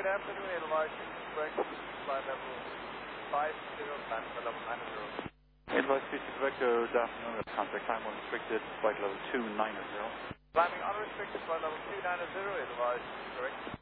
afternoon, advise correct, flight level 50, transfer level 90. Advise PC correct, good afternoon, contact time unrestricted, flight level 290. Climbing unrestricted, flight level 290, advise correct.